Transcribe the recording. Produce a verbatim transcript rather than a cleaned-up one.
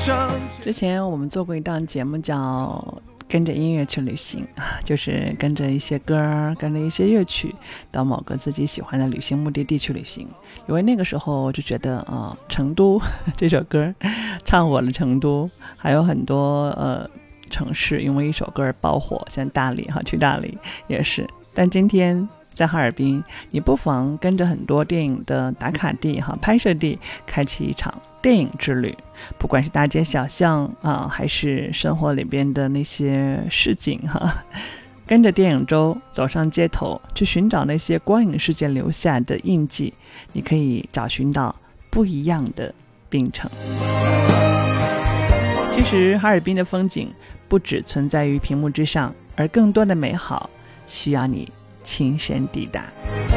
之前我们做过一档节目叫跟着音乐去旅行，就是跟着一些歌，跟着一些乐曲到某个自己喜欢的旅行目的地去旅行。因为那个时候我就觉得呃，成都这首歌唱火了成都，还有很多呃城市因为一首歌而爆火，像大理哈，去大理也是。但今天在哈尔滨，你不妨跟着很多电影的打卡地哈、拍摄地，开启一场电影之旅。不管是大街小巷啊，还是生活里边的那些市井哈，跟着电影周走上街头，去寻找那些光影事件留下的印记，你可以找寻到不一样的槟城。其实哈尔滨的风景不只存在于屏幕之上，而更多的美好需要你亲身抵达。